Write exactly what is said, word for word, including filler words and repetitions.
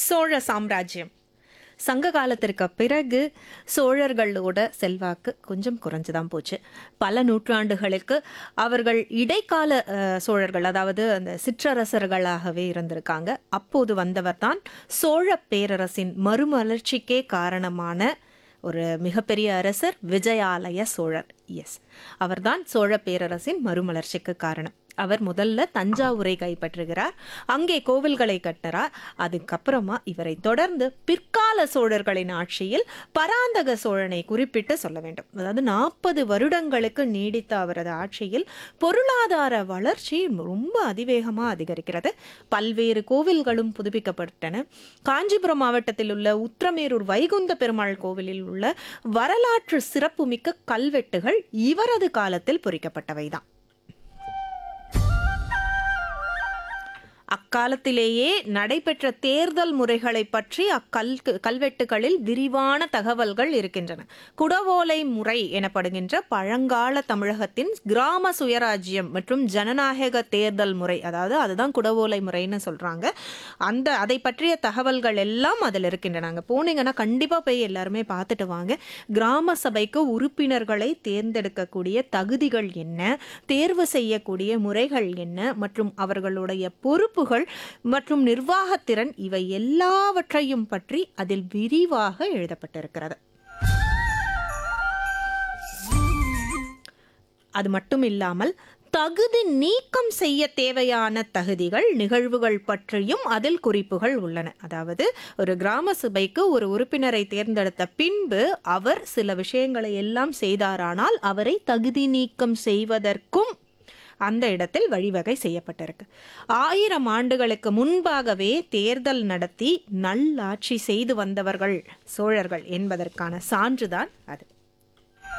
சோழ சாம்ராஜ்யம். சங்க காலத்திற்கு பிறகு சோழர்களோட செல்வாக்கு கொஞ்சம் குறைஞ்சுதான் போச்சு. பல நூற்றாண்டுகளுக்கு அவர்கள் இடைக்கால அஹ், சோழர்கள், அதாவது அந்த சிற்றரசர்களாகவே இருந்திருக்காங்க. அப்போது வந்தவர் தான் சோழ பேரரசின் மறுமலர்ச்சிக்கே காரணமான ஒரு மிகப்பெரிய அரசர் விஜயாலய சோழர். எஸ், அவர்தான் சோழ பேரரசின் மறுமலர்ச்சிக்கு காரணம். அவர் முதல்ல தஞ்சாவூரை கைப்பற்றுகிறார், அங்கே கோவில்களை கட்டுறார். அதுக்கப்புறமா இவரை தொடர்ந்து பிற்கால சோழர்களின் ஆட்சியில் பராந்தக சோழனை குறிப்பிட்டு சொல்ல வேண்டும். அதாவது நாற்பது வருடங்களுக்கு நீடித்த அவரது ஆட்சியில் பொருளாதார வளர்ச்சி ரொம்ப அதிவேகமாக அதிகரிக்கிறது. பல்வேறு கோவில்களும் புதுப்பிக்கப்பட்டன. காஞ்சிபுரம் மாவட்டத்தில் உள்ள உத்திரமேரூர் வைகுந்த பெருமாள் கோவிலில் உள்ள வரலாற்று சிறப்புமிக்க கல்வெட்டுகள் இவரது காலத்தில் பொறிக்கப்பட்டவைதான். அக்காலத்திலேயே நடைபெற்ற தேர்தல் முறைகளை பற்றி அக்கல் கல்வெட்டுகளில் விரிவான தகவல்கள் இருக்கின்றன. குடவோலை முறை எனப்படுகின்ற பழங்கால தமிழகத்தின் கிராம சுயராஜ்யம் மற்றும் ஜனநாயக தேர்தல் முறை, அதாவது அதுதான் குடவோலை முறைன்னு சொல்றாங்க. அந்த அதை பற்றிய தகவல்கள் எல்லாம் அதில் இருக்கின்றன. அங்கே போனீங்கன்னா கண்டிப்பாக போய் எல்லாருமே பார்த்துட்டு வாங்க. கிராம சபைக்கு உறுப்பினர்களை தேர்ந்தெடுக்கக்கூடிய தகுதிகள் என்ன, தேர்வு செய்யக்கூடிய முறைகள் என்ன மற்றும் அவர்களுடைய பொறுப்பு மற்றும் நிர்வாகத்திறன், இவை எல்லாவற்றையும் பற்றி அதில் விரிவாக எழுதப்பட்டிருக்கிறது. அது மட்டும் இல்லாமல் தகுதி நீக்கம் செய்ய தேவையான தகுதிகள், நிகழ்வுகள் பற்றியும் அதில் குறிப்புகள் உள்ளன. அதாவது ஒரு கிராம சபைக்கு ஒரு உறுப்பினரை தேர்ந்தெடுத்த பின்பு அவர் சில விஷயங்களை எல்லாம் செய்தாரானால் அவரை தகுதி நீக்கம் செய்வதற்கும் அந்த இடத்தில் வழிவகை செய்யப்பட்டிருக்கு. ஆயிரம் ஆண்டுகளுக்கு முன்பாகவே தேர்தல் நடத்தி நல்லாட்சி செய்து வந்தவர்கள் சோழர்கள் என்பதற்கான சான்றுதான் அது.